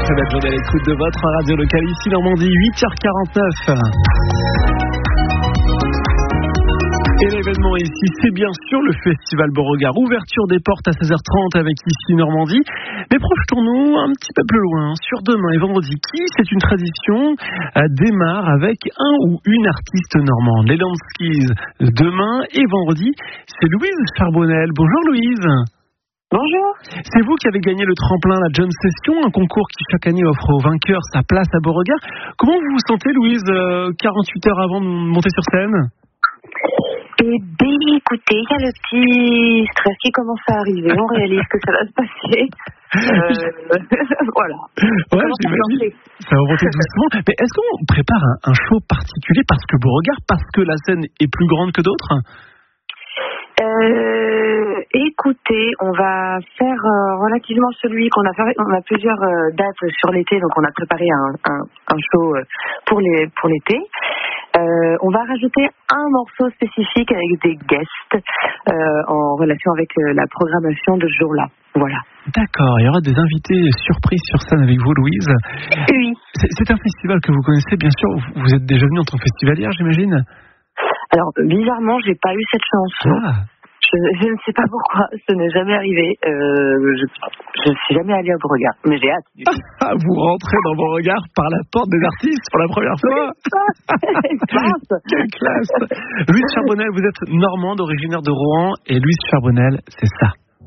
très belle journée à l'écoute de votre radio locale ici Normandie, 8h49. Et l'événement ici, c'est bien sûr le Festival Beauregard. Ouverture des portes à 16h30 avec ici Normandie. Mais projetons-nous un petit peu plus loin, sur demain et vendredi, qui, c'est une tradition, démarre avec un ou une artiste normande. Les Landskis, demain et vendredi, c'est Louise Charbonnel. Bonjour Louise. Bonjour. C'est vous qui avez gagné le tremplin La John Session, un concours qui chaque année offre aux vainqueurs sa place à Beauregard. Comment vous vous sentez Louise, 48 heures avant de monter sur scène ? Eh bien, écoutez, il y a le petit stress qui commence à arriver. On réalise que ça va se passer. Voilà. Ouais, j'imagine. Ça va monter doucement. Mais est-ce qu'on prépare un show particulier parce que Beauregard, parce que la scène est plus grande que d'autres ? Écoutez, on va faire relativement celui qu'on a fait. On a plusieurs dates sur l'été, donc on a préparé un show pour l'été. On va rajouter un morceau spécifique avec des guests en relation avec la programmation de ce jour-là. Voilà. D'accord, il y aura des invités surprises sur scène avec vous, Louise. Oui. C'est un festival que vous connaissez, bien sûr. Vous êtes déjà venue en tant que festivalière, j'imagine ? Alors, bizarrement, j'ai pas eu cette chance. Ah. Je ne sais pas pourquoi, ce n'est jamais arrivé. Je ne suis jamais allée à Beauregard, mais j'ai hâte. Du coup. Vous rentrez dans Beauregard par la porte des artistes pour la première fois. Quelle classe. Louise Charbonnel, vous êtes normande, originaire de Rouen, et Louise Charbonnel, c'est ça.